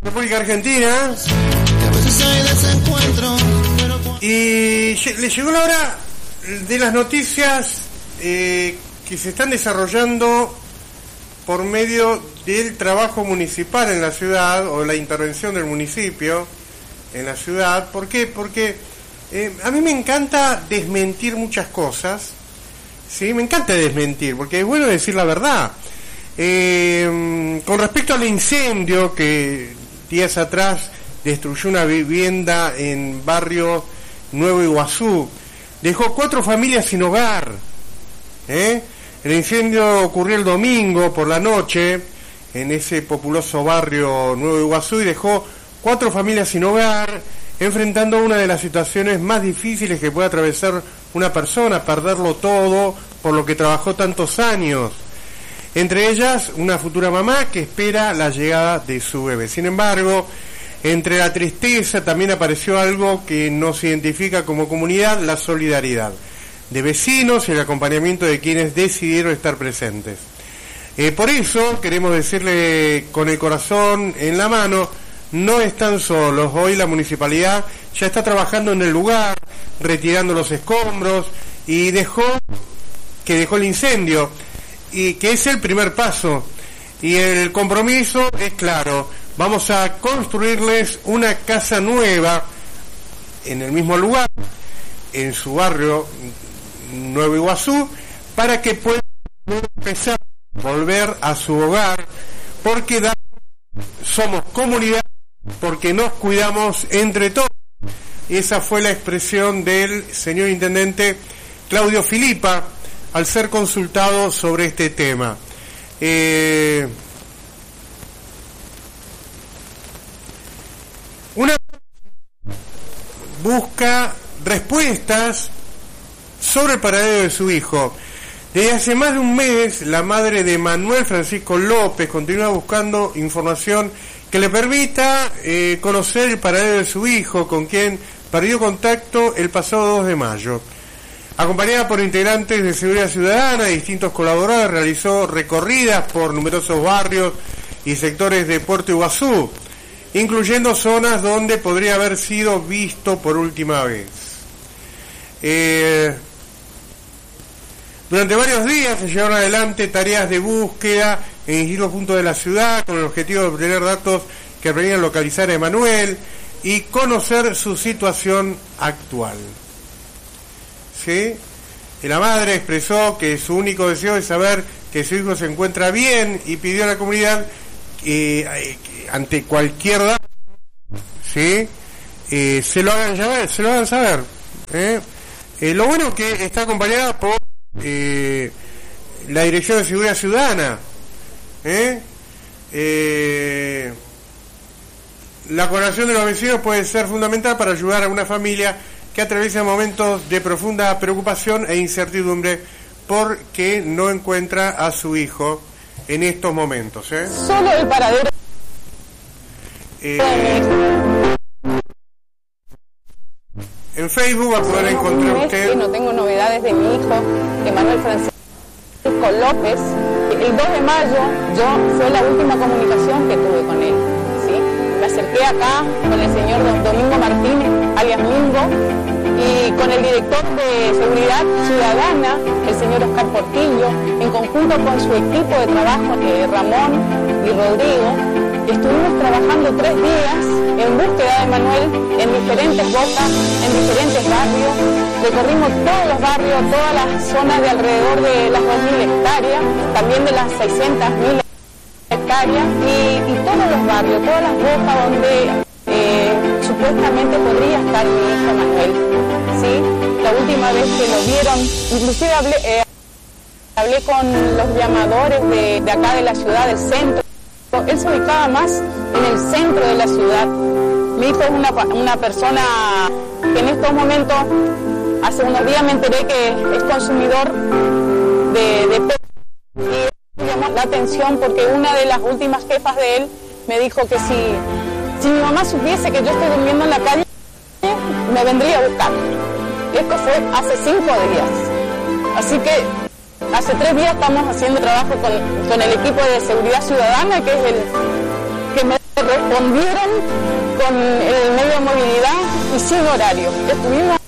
República Argentina. Y le llegó la hora de las noticias que se están desarrollando por medio del trabajo municipal en la ciudad, o la intervención del municipio en la ciudad. ¿Por qué? Porque a mí me encanta desmentir muchas cosas. Sí, me encanta desmentir, porque es bueno decir la verdad. Con respecto al incendio que días atrás destruyó una vivienda en barrio Nuevo Iguazú, dejó 4 familias sin hogar. El incendio ocurrió el domingo por la noche en ese populoso barrio Nuevo Iguazú y dejó 4 familias sin hogar, enfrentando una de las situaciones más difíciles que puede atravesar una persona, perderlo todo por lo que trabajó tantos años. Entre ellas, una futura mamá que espera la llegada de su bebé. Sin embargo, entre la tristeza también apareció algo que nos identifica como comunidad: la solidaridad de vecinos y el acompañamiento de quienes decidieron estar presentes. Por eso queremos decirle con el corazón en la mano: no están solos. Hoy la municipalidad ya está trabajando en el lugar, retirando los escombros, y dejó el incendio, y que es el primer paso. Y el compromiso es claro: vamos a construirles una casa nueva en el mismo lugar, en su barrio Nuevo Iguazú, para que puedan empezar a volver a su hogar, porque somos comunidad, porque nos cuidamos entre todos. Y esa fue la expresión del señor intendente Claudio Filipa al ser consultado sobre este tema. Una busca respuestas sobre el paradero de su hijo. Desde hace más de un mes, la madre de Manuel Francisco López continúa buscando información que le permita conocer el paradero de su hijo, con quien perdió contacto el pasado 2 de mayo. Acompañada por integrantes de Seguridad Ciudadana y distintos colaboradores, realizó recorridas por numerosos barrios y sectores de Puerto Iguazú, incluyendo zonas donde podría haber sido visto por última vez. Durante varios días se llevaron adelante tareas de búsqueda en distintos puntos de la ciudad con el objetivo de obtener datos que permitan localizar a Emanuel y conocer su situación actual. ¿Sí? Y la madre expresó que su único deseo es saber que su hijo se encuentra bien, y pidió a la comunidad ante cualquier dato, ¿sí? Se lo hagan saber. Lo bueno es que está acompañada por la Dirección de Seguridad Ciudadana. La colaboración de los vecinos puede ser fundamental para ayudar a una familia que atraviesa momentos de profunda preocupación e incertidumbre porque no encuentra a su hijo en estos momentos. Solo el paradero. En Facebook va a poder encontrar usted. No tengo novedades de mi hijo, Emanuel Francisco López. El 2 de mayo fue la última comunicación que tuve con él. ¿Sí? Me acerqué acá con el señor Domingo Martínez, alias Mingo, y con el director de Seguridad Ciudadana, el señor Oscar Portillo, en conjunto con su equipo de trabajo, Ramón y Rodrigo. Estuvimos trabajando 3 días en búsqueda de Manuel en diferentes bocas, en diferentes barrios. Recorrimos todos los barrios, todas las zonas de alrededor de las 2.000 hectáreas, también de las 600.000 hectáreas, y todos los barrios, todas las bocas donde supuestamente podría estar mi hijo Manuel. ¿Sí? La última vez que lo vieron, inclusive hablé con los llamadores de acá de la ciudad, del centro. Él se ubicaba más en el centro de la ciudad. Mi hijo es una persona que en estos momentos, hace unos días me enteré que es consumidor de perros, y me llamó la atención porque una de las últimas jefas de él me dijo que si mi mamá supiese que yo estoy durmiendo en la calle, me vendría a buscar. Esto fue hace 5 días. Así que hace 3 días estamos haciendo trabajo con el equipo de Seguridad Ciudadana, que es el que me respondieron con el medio de movilidad y sin horario. Estuvimos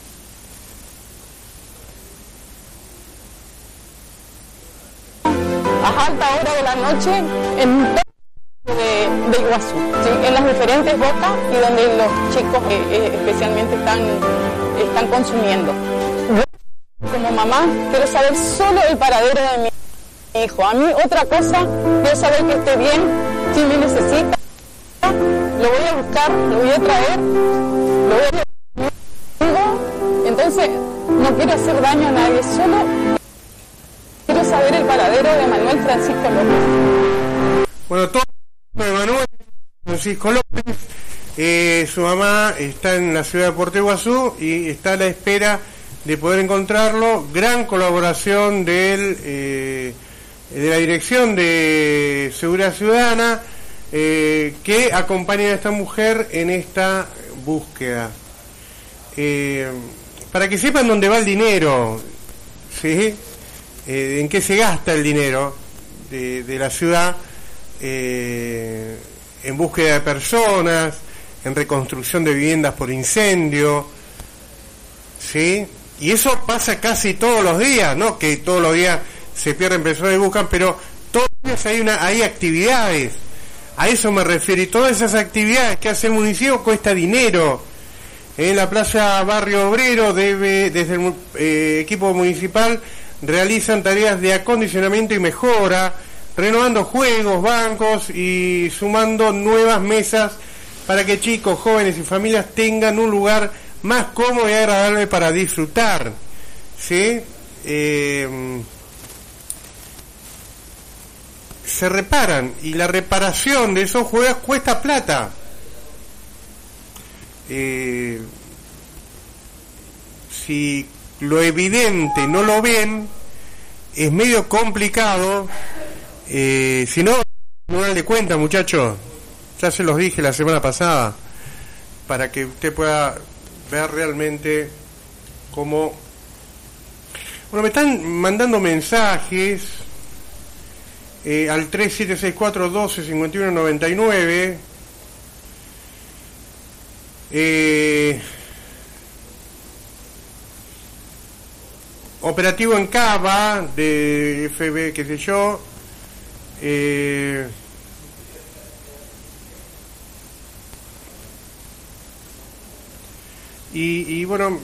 a alta hora de la noche en de Iguazú, ¿sí? En las diferentes bocas y donde los chicos especialmente están consumiendo. Yo, como mamá, quiero saber solo el paradero de mi hijo. A mí otra cosa, quiero saber que esté bien, si me necesita, lo voy a buscar, lo voy a traer, lo voy a llevar conmigo. Entonces, no quiero hacer daño a nadie, solo quiero saber el paradero de Manuel Francisco López. Bueno, todo de Manuel Francisco López, su mamá está en la ciudad de Puerto Iguazú y está a la espera de poder encontrarlo. Gran colaboración de la Dirección de Seguridad Ciudadana, que acompaña a esta mujer en esta búsqueda. Para que sepan dónde va el dinero, ¿sí? En qué se gasta el dinero de la ciudad, en búsqueda de personas, en reconstrucción de viviendas por incendio, ¿sí? Y eso pasa casi todos los días, no que todos los días se pierden personas y buscan, pero todos los días hay actividades, a eso me refiero, y todas esas actividades que hace el municipio cuesta dinero. En la Plaza Barrio Obrero desde el equipo municipal realizan tareas de acondicionamiento y mejora, renovando juegos, bancos y sumando nuevas mesas para que chicos, jóvenes y familias tengan un lugar más cómodo y agradable para disfrutar, ¿sí? Se reparan y la reparación de esos juegos cuesta plata. Si lo evidente no lo ven, es medio complicado. Si no de cuenta, muchachos, ya se los dije la semana pasada, para que usted pueda ver realmente cómo. Bueno, me están mandando mensajes al 3764125199. Operativo en Cava de FB, qué sé yo. Y bueno,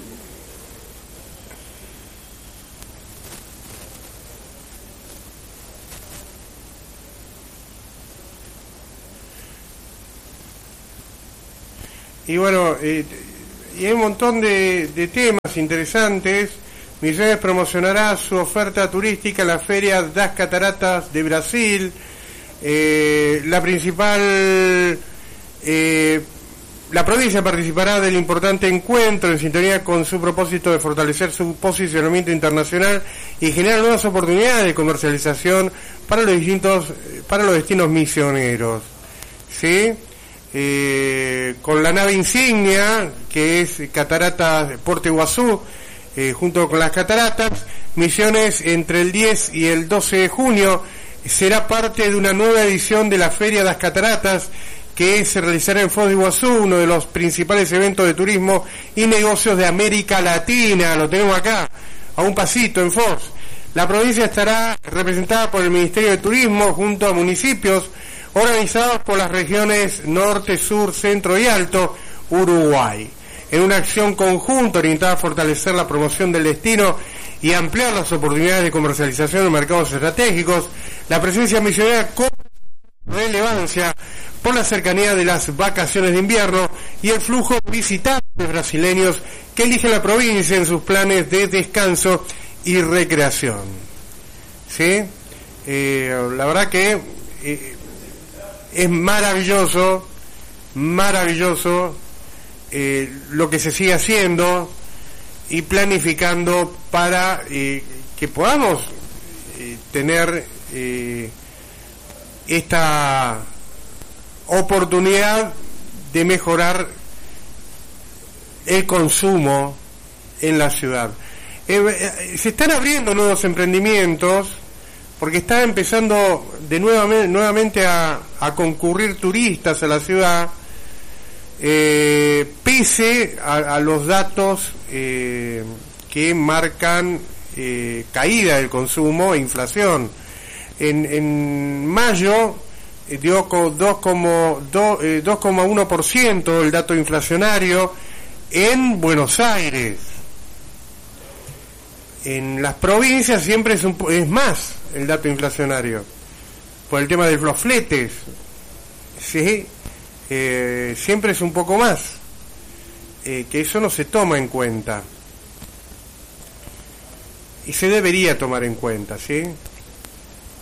y hay un montón de temas interesantes. Misiones promocionará su oferta turística en la Feria das Cataratas de Brasil. La provincia participará del importante encuentro en sintonía con su propósito de fortalecer su posicionamiento internacional y generar nuevas oportunidades de comercialización para los destinos misioneros, ¿sí? Con la nave insignia, que es Cataratas Puerto Iguazú, junto con las cataratas, Misiones entre el 10 y el 12 de junio será parte de una nueva edición de la Feria das Cataratas, que se realizará en Foz de Iguazú, uno de los principales eventos de turismo y negocios de América Latina. Lo tenemos acá, a un pasito, en Foz. La provincia estará representada por el Ministerio de Turismo junto a municipios organizados por las regiones Norte, Sur, Centro y Alto, Uruguay, en una acción conjunta orientada a fortalecer la promoción del destino y ampliar las oportunidades de comercialización en mercados estratégicos. La presencia misionera cobra relevancia por la cercanía de las vacaciones de invierno y el flujo de visitantes brasileños que eligen la provincia en sus planes de descanso y recreación. ¿Sí? La verdad que es maravilloso lo que se sigue haciendo y planificando para que podamos tener esta oportunidad de mejorar el consumo en la ciudad. Se están abriendo nuevos emprendimientos, porque está empezando de nuevamente a concurrir turistas a la ciudad, pese a los datos que marcan caída del consumo e inflación. En mayo dio 2,1% el dato inflacionario en Buenos Aires. En las provincias siempre es más el dato inflacionario, por el tema de los fletes, ¿sí? Siempre es un poco más, que eso no se toma en cuenta, y se debería tomar en cuenta, ¿sí?